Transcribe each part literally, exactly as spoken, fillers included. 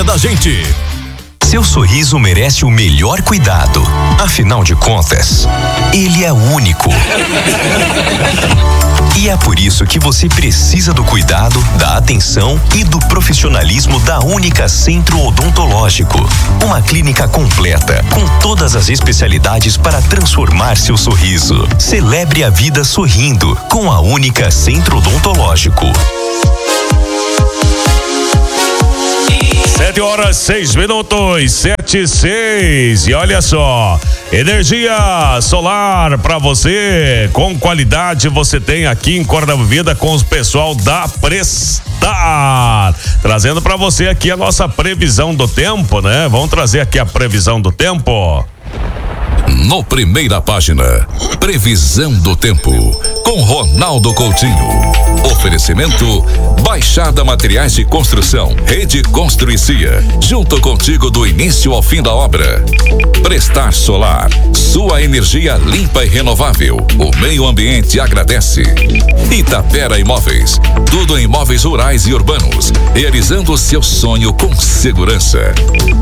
da gente. Seu sorriso merece o melhor cuidado. Afinal de contas, ele é único. E é por isso que você precisa do cuidado, da atenção e do profissionalismo da Única Centro Odontológico. Uma clínica completa, com todas as especialidades para transformar seu sorriso. Celebre a vida sorrindo com a Única Centro Odontológico. Sete horas, seis minutos, sete e seis. E olha só, energia solar para você, com qualidade, você tem aqui em Córdoba Vida com o pessoal da Prestar. Trazendo para você aqui a nossa previsão do tempo, né? Vamos trazer aqui a previsão do tempo. No Primeira Página, previsão do tempo, com Ronaldo Coutinho. Oferecimento Baixada Materiais de Construção, Rede Construicia, junto contigo do início ao fim da obra. Prestar Solar, sua energia limpa e renovável, o meio ambiente agradece. Itapera Imóveis, tudo em imóveis rurais e urbanos, realizando o seu sonho com segurança.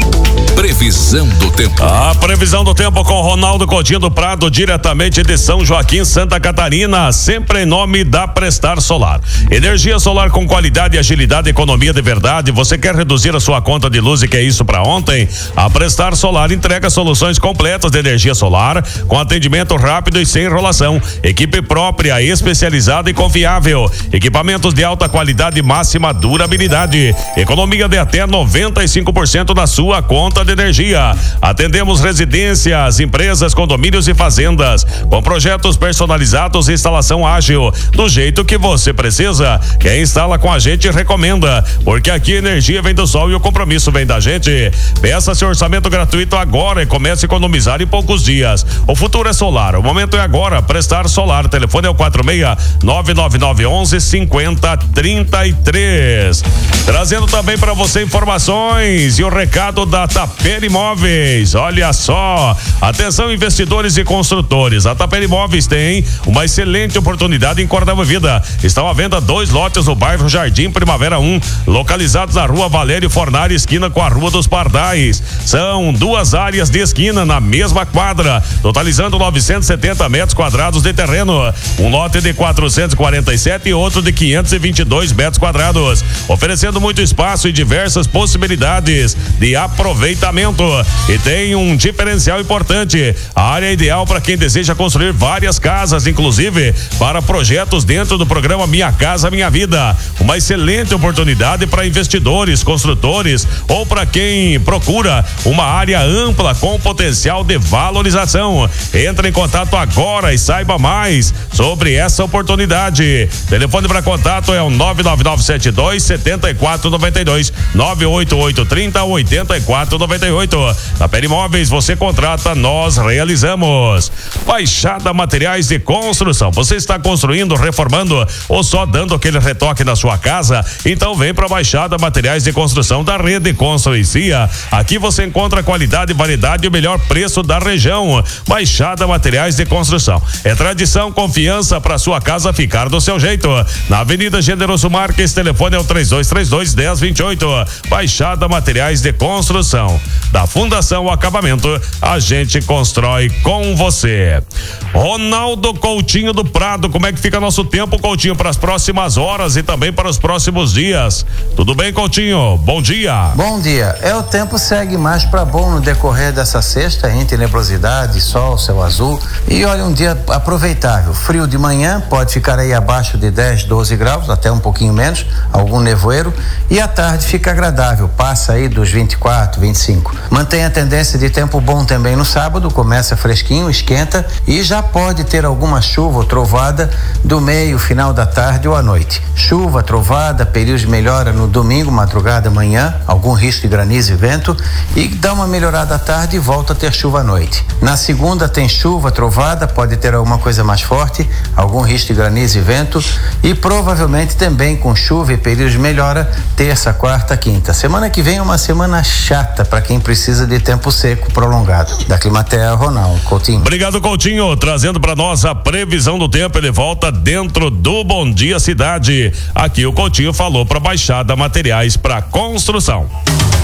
Previsão do tempo. A previsão do tempo com Ronaldo Coutinho do Prado, diretamente de São Joaquim, Santa Catarina, sempre em nome da Prestar Solar. Energia solar com qualidade, agilidade e economia de verdade. Você quer reduzir a sua conta de luz e quer isso para ontem? A Prestar Solar entrega soluções completas de energia solar, com atendimento rápido e sem enrolação. Equipe própria, especializada e confiável. Equipamentos de alta qualidade e máxima durabilidade. Economia de até noventa e cinco por cento na sua conta de energia. Atendemos residências, empresas, condomínios e fazendas, com projetos personalizados e instalação ágil, do jeito que você precisa. Quem instala com a gente recomenda, porque aqui a energia vem do sol e o compromisso vem da gente. Peça seu orçamento gratuito agora e comece a economizar em poucos dias. O futuro é solar, o momento é agora. Prestar Solar, telefone é o quatro seis nove nove nove um um cinco zero três três. Trazendo também para você informações e o recado da Tapera Imóveis. Olha só, atenção investidores e construtores, a Tapera Imóveis tem uma excelente oportunidade em Córdoba Vida. Estão à venda dois lotes no bairro Jardim Primavera um, localizados na rua Valério Fornari, esquina com a Rua dos Pardais. São duas áreas de esquina na mesma quadra, totalizando novecentos e setenta metros quadrados de terreno. Um lote de quatrocentos e quarenta e sete e outro de quinhentos e vinte e dois metros quadrados, oferecendo muito espaço e diversas possibilidades de aproveitamento. E tem um diferencial importante: a área ideal para quem deseja construir várias casas, inclusive para projetos dentro do programa Minha Casa Minha Vida. Uma excelente oportunidade para investidores, construtores ou para quem procura uma área ampla com potencial de valorização. Entre em contato agora e saiba mais sobre essa oportunidade. Telefone para contato é o nove nove nove sete dois sete quatro nove dois, nove oito oito três zero oito quatro nove oito. Na Perimóveis você contrata, nós realizamos. Baixada Materiais de Construção. Você está construindo, reformando ou só dando aquele retoque na sua casa? Então vem para Baixada Materiais de Construção da Rede Construicia. Aqui você encontra qualidade, variedade e o melhor preço da região. Baixada Materiais de Construção. É tradição, confiança para sua casa ficar do seu jeito. Na Avenida Generoso Marques, telefone é o três dois três dois, um zero dois oito. Baixada Materiais de Construção. Da Fundação Acabamento, a gente constrói com você. Ronaldo Coutinho do Prado, como é que fica nosso tempo, Coutinho, para as próximas horas e também para os próximos dias? Tudo bem, Coutinho? Bom dia. Bom dia. É, o tempo segue mais para bom no decorrer dessa sexta, entre nebulosidade, sol, céu azul. E olha, um dia aproveitável. Frio de manhã, pode ficar aí abaixo de dez, doze graus, até um pouquinho menos, algum nevoeiro. E à tarde fica agradável, passa aí dos vinte e quatro, vinte e cinco. Mantém a tendência de tempo bom também no sábado, começa fresquinho, esquenta e já pode ter alguma chuva ou trovada do meio, final da tarde ou à noite. Chuva, trovada, períodos de melhora no domingo, madrugada, manhã, algum risco de granizo e vento, e dá uma melhorada à tarde e volta a ter chuva à noite. Na segunda tem chuva, trovada, pode ter alguma coisa mais forte, algum risco de granizo e vento, e provavelmente também com chuva e períodos de melhora terça, quarta, quinta. Semana que vem é uma semana chata para quem precisa de tempo seco prolongado. Da Climatea, Ronaldo Coutinho. Obrigado, Coutinho, trazendo para nós a previsão do tempo. Ele volta dentro do Bom Dia Cidade. Aqui o Coutinho falou para Baixada Materiais para Construção. É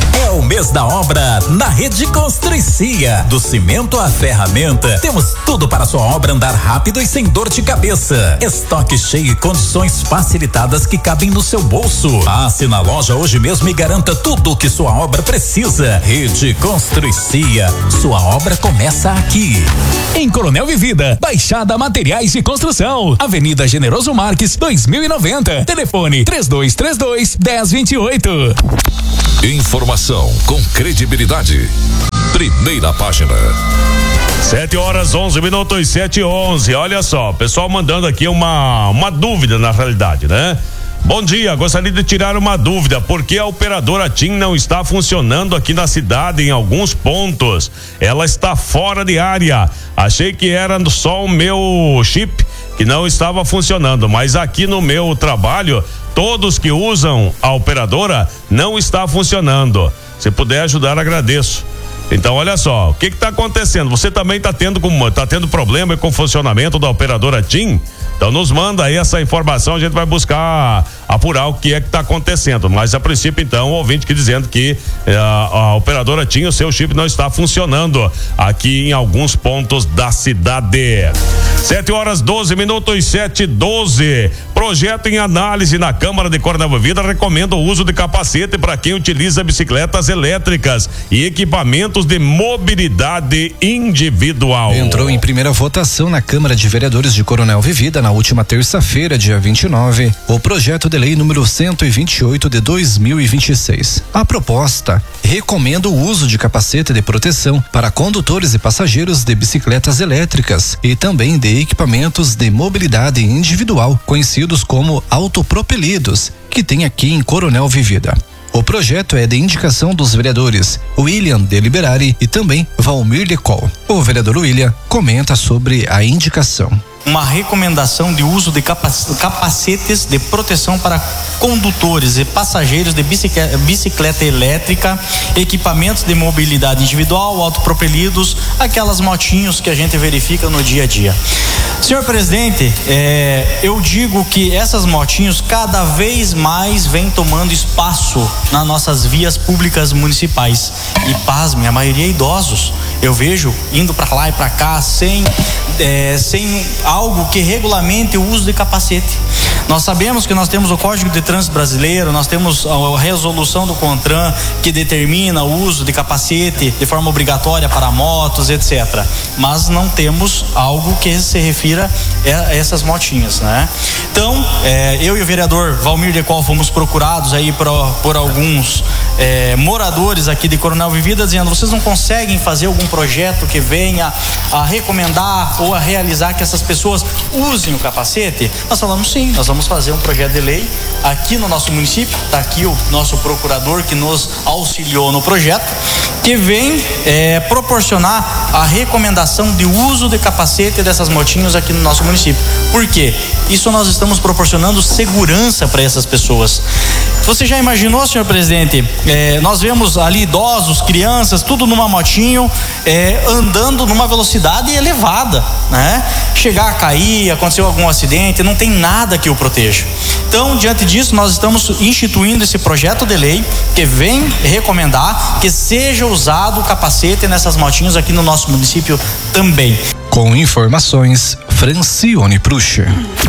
mês da obra na Rede Construcia. Do cimento à ferramenta, temos tudo para sua obra andar rápido e sem dor de cabeça. Estoque cheio e condições facilitadas que cabem no seu bolso. Passe na loja hoje mesmo e garanta tudo o que sua obra precisa. Rede Construcia, sua obra começa aqui. Em Coronel Vivida, Baixada Materiais de Construção, Avenida Generoso Marques, dois mil e noventa. Telefone três dois três dois, um zero dois oito. Informação com credibilidade. Primeira página. Sete horas, onze minutos, sete e onze. Olha só, pessoal mandando aqui uma, uma dúvida na realidade, né? Bom dia, gostaria de tirar uma dúvida, por que a operadora TIM não está funcionando aqui na cidade em alguns pontos? Ela está fora de área. Achei que era só o meu chip que não estava funcionando, mas aqui no meu trabalho, todos que usam a operadora não está funcionando. Se puder ajudar, agradeço. Então, olha só, o que está acontecendo? Você também está tendo, tá tendo problema com o funcionamento da operadora TIM? Então nos manda aí essa informação, a gente vai buscar apurar o que é que está acontecendo. Mas a princípio, então, o ouvinte que dizendo que eh, a, a operadora TIM, o seu chip não está funcionando aqui em alguns pontos da cidade. Sete horas, doze minutos, sete e doze. Projeto em análise na Câmara de Coronel Vivida recomenda o uso de capacete para quem utiliza bicicletas elétricas e equipamentos de mobilidade individual. Entrou em primeira votação na Câmara de Vereadores de Coronel Vivida na última terça-feira, dia vinte e nove, o projeto de lei número cento e vinte e oito de dois mil e vinte e seis. A proposta recomenda o uso de capacete de proteção para condutores e passageiros de bicicletas elétricas e também de equipamentos de mobilidade individual, conhecidos como autopropelidos, que tem aqui em Coronel Vivida. O projeto é de indicação dos vereadores William de Liberari e também Valmir Lecol. O vereador William comenta sobre a indicação. Uma recomendação de uso de capacetes de proteção para condutores e passageiros de bicicleta, bicicleta elétrica, equipamentos de mobilidade individual, autopropelidos, aquelas motinhos que a gente verifica no dia a dia. Senhor presidente, é, eu digo que essas motinhos cada vez mais vêm tomando espaço nas nossas vias públicas municipais. E pasme, a maioria é idosos. Eu vejo indo para lá e para cá sem, é, sem algo que regulamente o uso de capacete. Nós sabemos que nós temos o Código de Trânsito Brasileiro, nós temos a resolução do CONTRAN que determina o uso de capacete de forma obrigatória para motos, etcétera. Mas não temos algo que se refira a essas motinhas, né? Então, é, eu e o vereador Valmir Lecol fomos procurados aí por, por alguns é, moradores aqui de Coronel Vivida, dizendo: vocês não conseguem fazer algum projeto que venha a recomendar ou a realizar que essas pessoas usem o capacete? Nós falamos sim, nós vamos fazer um projeto de lei aqui no nosso município. Está aqui o nosso procurador que nos auxiliou no projeto, que vem é, proporcionar a recomendação de uso de capacete dessas motinhos aqui no nosso município. Por quê? Isso nós estamos proporcionando segurança para essas pessoas. Você já imaginou, senhor presidente, é, nós vemos ali idosos, crianças, tudo numa motinho, é, andando numa velocidade elevada, né? Chegar a cair, aconteceu algum acidente, não tem nada que o proteja. Então, diante disso, nós estamos instituindo esse projeto de lei que vem recomendar que seja usado o capacete nessas motinhos aqui no nosso município também. Com informações, Francione Prucha.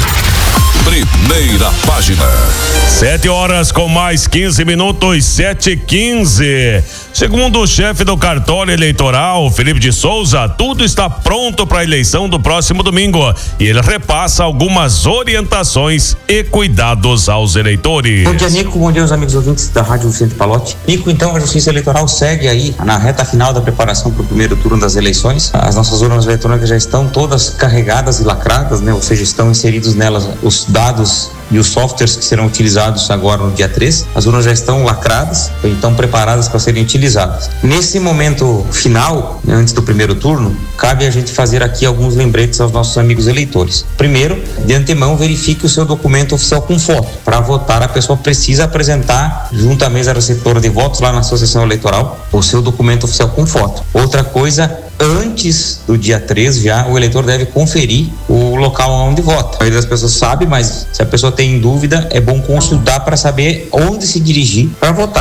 Primeira página. Sete horas com mais quinze minutos, sete e quinze. Segundo o chefe do cartório eleitoral, Felipe de Souza, tudo está pronto para a eleição do próximo domingo. E ele repassa algumas orientações e cuidados aos eleitores. Bom dia, Nico. Bom dia, os amigos ouvintes da Rádio Vicente Palotti. Nico, então, a Justiça Eleitoral segue aí na reta final da preparação para o primeiro turno das eleições. As nossas urnas eletrônicas já estão todas carregadas e lacradas, né? Ou seja, estão inseridos nelas os dados e os softwares que serão utilizados agora no dia três. As urnas já estão lacradas, então preparadas para serem utilizadas. Nesse momento final, antes do primeiro turno, cabe a gente fazer aqui alguns lembretes aos nossos amigos eleitores. Primeiro, de antemão, verifique o seu documento oficial com foto. Para votar, a pessoa precisa apresentar junto à mesa receptora de votos lá na Associação Eleitoral o seu documento oficial com foto. Outra coisa, antes do dia três já, o eleitor deve conferir o local onde vota. A maioria das pessoas sabe, mas se a pessoa tem dúvida, é bom consultar para saber onde se dirigir para votar.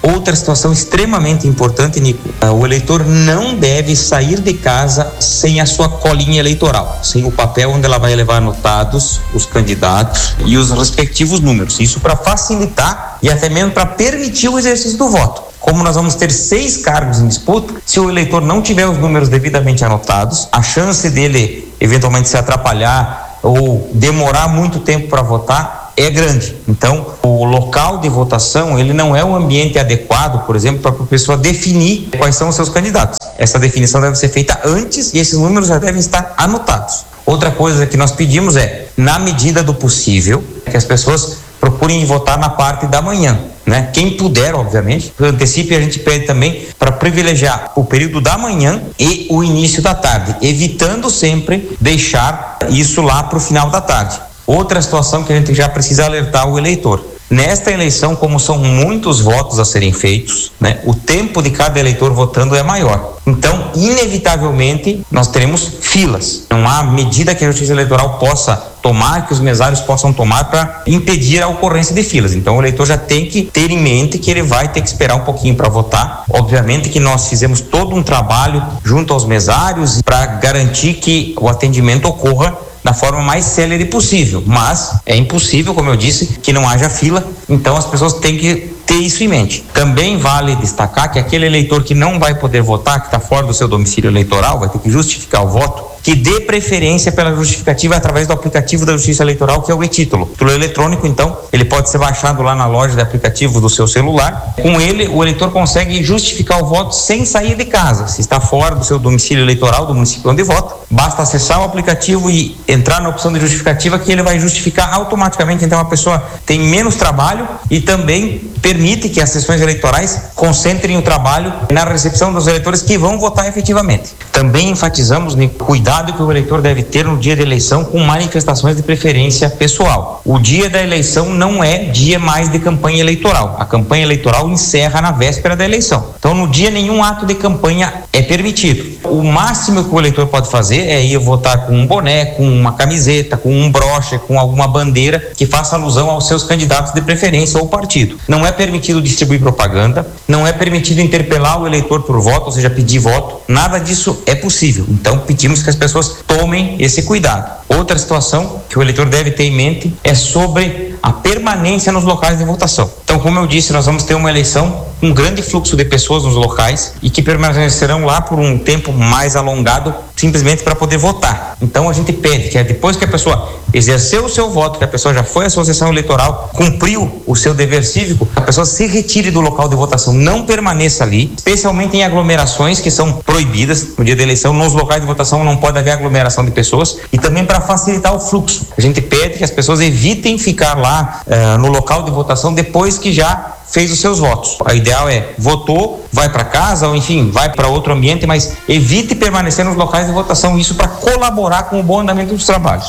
Outra situação extremamente importante, Nico, o eleitor não deve sair de casa sem a sua colinha eleitoral, sem o papel onde ela vai levar anotados os candidatos e os respectivos números. Isso para facilitar e até mesmo para permitir o exercício do voto. Como nós vamos ter seis cargos em disputa, se o eleitor não tiver os números devidamente anotados, a chance dele eventualmente se atrapalhar ou demorar muito tempo para votar é grande. Então, o local de votação, ele não é um ambiente adequado, por exemplo, para a pessoa definir quais são os seus candidatos. Essa definição deve ser feita antes e esses números já devem estar anotados. Outra coisa que nós pedimos é, na medida do possível, que as pessoas procurem votar na parte da manhã, né? Quem puder, obviamente, antecipe, a gente pede também para privilegiar o período da manhã e o início da tarde, evitando sempre deixar isso lá para o final da tarde. Outra situação que a gente já precisa alertar o eleitor. Nesta eleição, como são muitos votos a serem feitos, né, o tempo de cada eleitor votando é maior. Então, inevitavelmente, nós teremos filas. Não há medida que a Justiça Eleitoral possa tomar, que os mesários possam tomar para impedir a ocorrência de filas. Então, o eleitor já tem que ter em mente que ele vai ter que esperar um pouquinho para votar. Obviamente que nós fizemos todo um trabalho junto aos mesários para garantir que o atendimento ocorra da forma mais célere possível, mas é impossível, como eu disse, que não haja fila, então as pessoas têm que ter isso em mente. Também vale destacar que aquele eleitor que não vai poder votar, que está fora do seu domicílio eleitoral, vai ter que justificar o voto, que dê preferência pela justificativa através do aplicativo da Justiça Eleitoral, que é o e-título. Título eletrônico, então, ele pode ser baixado lá na loja de aplicativos do seu celular. Com ele, o eleitor consegue justificar o voto sem sair de casa. Se está fora do seu domicílio eleitoral, do município onde vota, basta acessar o aplicativo e entrar na opção de justificativa, que ele vai justificar automaticamente. Então, a pessoa tem menos trabalho e também permite que as sessões eleitorais concentrem o trabalho na recepção dos eleitores que vão votar efetivamente. Também enfatizamos no cuidado que o eleitor deve ter no dia da eleição com manifestações de preferência pessoal. O dia da eleição não é dia mais de campanha eleitoral. A campanha eleitoral encerra na véspera da eleição. Então, no dia, nenhum ato de campanha é permitido. O máximo que o eleitor pode fazer é ir votar com um boné, com uma camiseta, com um broche, com alguma bandeira que faça alusão aos seus candidatos de preferência ou partido. Não é permitido distribuir propaganda, não é permitido interpelar o eleitor por voto, ou seja, pedir voto. Nada disso é possível. Então, pedimos que as pessoas tomem esse cuidado. Outra situação que o eleitor deve ter em mente é sobre a permanência nos locais de votação. Então, como eu disse, nós vamos ter uma eleição com um grande fluxo de pessoas nos locais e que permanecerão lá por um tempo mais alongado, simplesmente para poder votar. Então, a gente pede que depois que a pessoa exerceu o seu voto, que a pessoa já foi à sua sessão eleitoral, cumpriu o seu dever cívico, a pessoa se retire do local de votação, não permaneça ali, especialmente em aglomerações que são proibidas no dia da eleição. Nos locais de votação não pode haver aglomeração de pessoas, e também para facilitar o fluxo. A gente pede que as pessoas evitem ficar lá uh, no local de votação depois que já fez os seus votos. O ideal é votou, vai para casa ou enfim, vai para outro ambiente, mas evite permanecer nos locais de votação, isso para colaborar com o bom andamento dos trabalhos.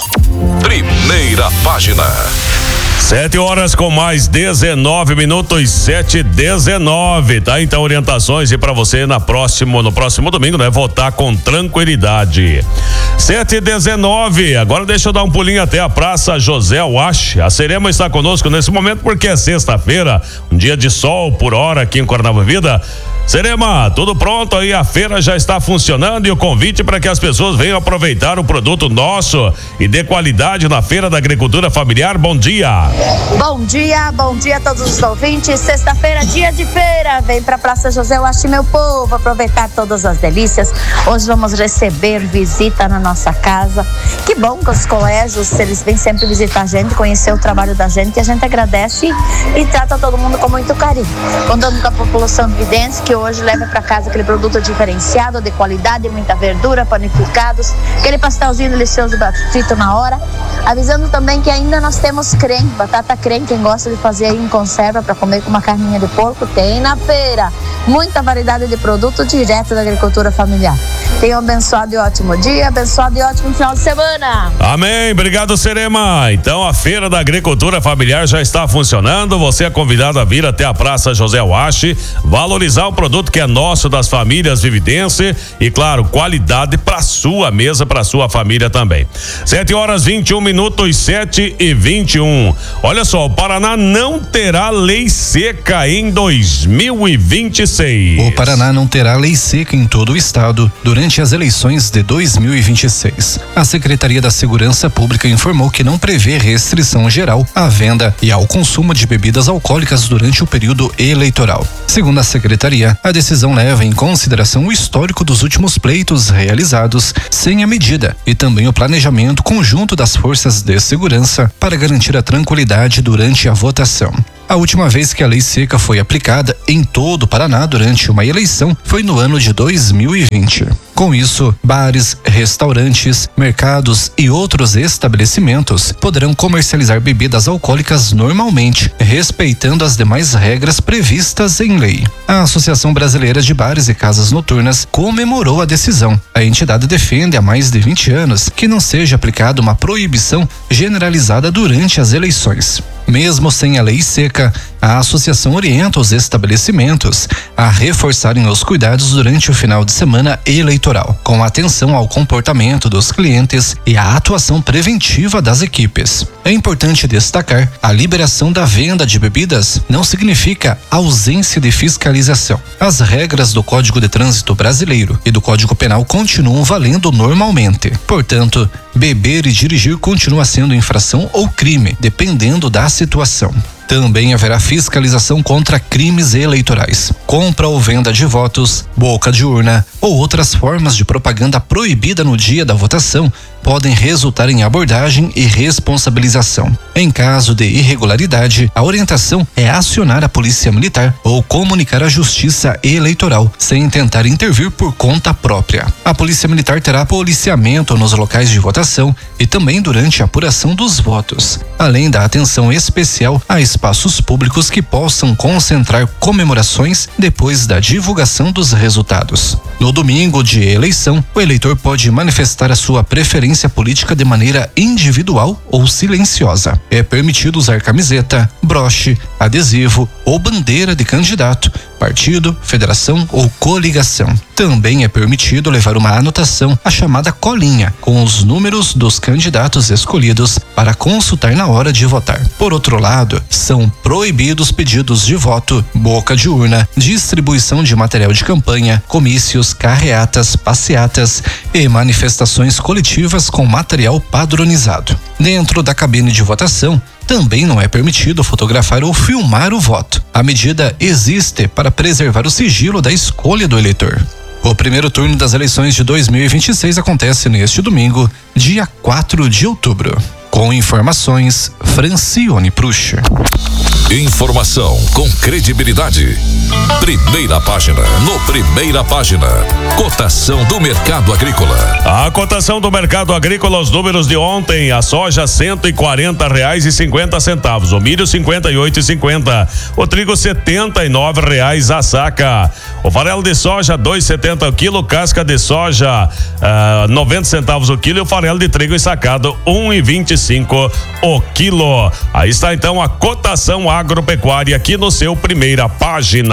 Primeira página. Sete horas com mais dezenove minutos, sete e dezenove, tá? Então, orientações e para você na próximo, no próximo domingo, né? Votar com tranquilidade. Sete e dezenove, agora deixa eu dar um pulinho até a Praça José Wash. A Serema está conosco nesse momento porque é sexta-feira, um dia de sol por hora aqui em Coronel Vivida. Serema, tudo pronto aí, a feira já está funcionando e o convite para que as pessoas venham aproveitar o produto nosso e de qualidade na Feira da Agricultura Familiar. Bom dia. Bom dia, bom dia a todos os ouvintes. Sexta-feira, dia de feira. Vem para a Praça José Wash, meu povo, aproveitar todas as delícias. Hoje vamos receber visita na nossa casa. Que bom que os colégios, eles vêm sempre visitar a gente, conhecer o trabalho da gente, e a gente agradece e trata todo mundo com muito carinho. Contando com a população de Videntes, que hoje leva para casa aquele produto diferenciado, de qualidade, muita verdura, panificados, aquele pastelzinho delicioso frito na hora. Avisando também que ainda nós temos creme, batata creme, quem gosta de fazer aí em conserva para comer com uma carninha de porco, tem na feira. muita variedade de produto direto da agricultura familiar. Tenham um abençoado e ótimo dia, abençoado e ótimo final de semana. Amém, obrigado, Serema. Então a Feira da Agricultura Familiar já está funcionando, você é convidado a vir até a Praça José Washi, valorizar o produto que é nosso, das famílias vividense e, claro, qualidade para sua mesa, para sua família também. sete horas vinte e um minutos, sete e vinte e um. Olha só, o Paraná não terá lei seca em dois mil e vinte e seis. O Paraná não terá lei seca em todo o estado durante as eleições de dois mil e vinte e seis. A Secretaria da Segurança Pública informou que não prevê restrição geral à venda e ao consumo de bebidas alcoólicas durante o período eleitoral. Segundo a Secretaria, a decisão leva em consideração o histórico dos últimos pleitos realizados sem a medida e também o planejamento conjunto das forças de segurança para garantir a tranquilidade durante a votação. A última vez que a lei seca foi aplicada em todo o Paraná durante uma eleição foi no ano de dois mil e vinte. Com isso, bares, restaurantes, mercados e outros estabelecimentos poderão comercializar bebidas alcoólicas normalmente, respeitando as demais regras previstas em lei. A Associação Brasileira de Bares e Casas Noturnas comemorou a decisão. A entidade defende há mais de vinte anos que não seja aplicada uma proibição generalizada durante as eleições. Mesmo sem a lei seca, a associação orienta os estabelecimentos a reforçarem os cuidados durante o final de semana eleitoral, com atenção ao comportamento dos clientes e à atuação preventiva das equipes. É importante destacar: a liberação da venda de bebidas não significa ausência de fiscalização. As regras do Código de Trânsito Brasileiro e do Código Penal continuam valendo normalmente. Portanto, beber e dirigir continua sendo infração ou crime, dependendo da situação. Também haverá fiscalização contra crimes eleitorais, compra ou venda de votos, boca de urna ou outras formas de propaganda proibida no dia da votação podem resultar em abordagem e responsabilização. Em caso de irregularidade, a orientação é acionar a Polícia Militar ou comunicar à Justiça Eleitoral, sem tentar intervir por conta própria. A Polícia Militar terá policiamento nos locais de votação e também durante a apuração dos votos, além da atenção especial a espaços públicos que possam concentrar comemorações depois da divulgação dos resultados. No domingo de eleição, o eleitor pode manifestar a sua preferência política de maneira individual ou silenciosa. É permitido usar camiseta, broche, adesivo ou bandeira de candidato, partido, federação ou coligação. Também é permitido levar uma anotação, a chamada colinha, com os números dos candidatos escolhidos para consultar na hora de votar. Por outro lado, são proibidos pedidos de voto, boca de urna, distribuição de material de campanha, comícios, carreatas, passeatas e manifestações coletivas com material padronizado. Dentro da cabine de votação, também não é permitido fotografar ou filmar o voto. A medida existe para preservar o sigilo da escolha do eleitor. O primeiro turno das eleições de dois mil e vinte e seis acontece neste domingo, dia quatro de outubro. Com informações, Francione Prucha. Informação com credibilidade. Primeira página. No Primeira Página. Cotação do mercado agrícola. A cotação do mercado agrícola, os números de ontem: a soja cento e quarenta reais e cinquenta centavos, o milho cinquenta e oito e cinquenta, o trigo setenta e nove reais a saca, o farelo de soja dois e setenta o quilo, casca de soja uh, noventa centavos o quilo e o farelo de trigo ensacado um e vinte e cinco o quilo. Aí está então a cotação agropecuária aqui no seu Primeira Página.